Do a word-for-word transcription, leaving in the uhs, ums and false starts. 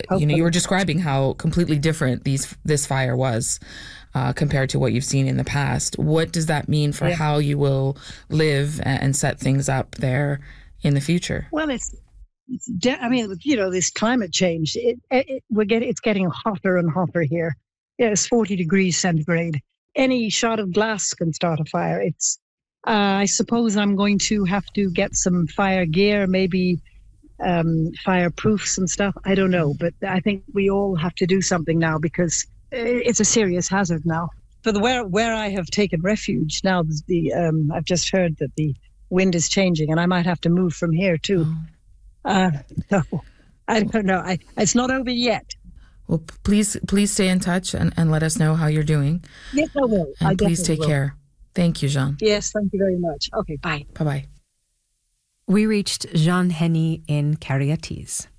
Hopefully. You know, you were describing how completely different these this fire was uh, compared to what you've seen in the past. What does that mean for yeah. how you will live and set things up there in the future? Well, it's, it's de- I mean, you know, this climate change, it, it, we're getting, it's getting hotter and hotter here. Yeah, it's forty degrees centigrade. Any shot of glass can start a fire. It's, uh, I suppose I'm going to have to get some fire gear, maybe um, fireproofs and stuff. I don't know, but I think we all have to do something now because it's a serious hazard now. For the where where I have taken refuge now, the um, I've just heard that the wind is changing, and I might have to move from here too. Oh. Uh, so I don't know. I, it's not over yet. Well, please, please stay in touch and, and let us know how you're doing. Yes, I will. And I please take will. care. Thank you, Jeanne. Yes, thank you very much. Okay, bye. Bye-bye. We reached Jeanne Henny in Carriaties.